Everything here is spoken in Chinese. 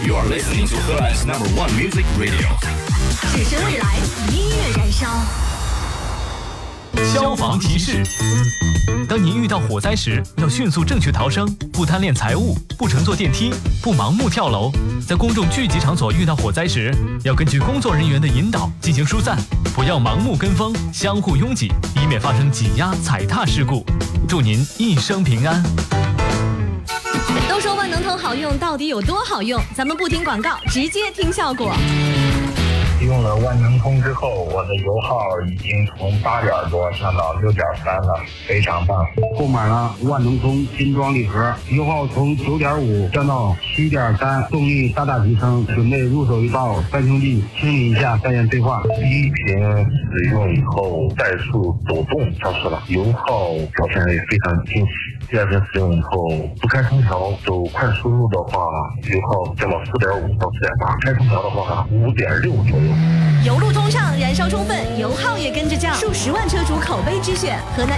You're listening to Headline's #1 Music Radio。 只是未来，音乐燃烧。 消防提示：当您遇到火灾时，要迅速正确逃生，不贪恋财物，不乘坐电梯，不盲目跳楼。在公众聚集场所遇到火灾时，要根据工作人员的引导进行疏散，不要盲目跟风，相互拥挤，以免发生挤压、踩踏事故。祝您一生平安。 都说万能通好用，到底有多好用？咱们不听广告，直接听效果。 用了万能通之后，我的油耗已经从8点多上到6.3了，非常棒。 购买了万能通精装礼盒，油耗从9.5降到7.3，动力大大提升。准备入手一道三兄弟，清理一下再验对话。 第一瓶使用以后，怠速抖动消失了，油耗表现也非常惊喜。第二瓶使用以后，不开空调走快输入的话，油耗降到4.5到4.8，开空调的话5.6左右。 油路通畅，燃烧充分，油耗也跟着降，数10万车主口碑之选，河南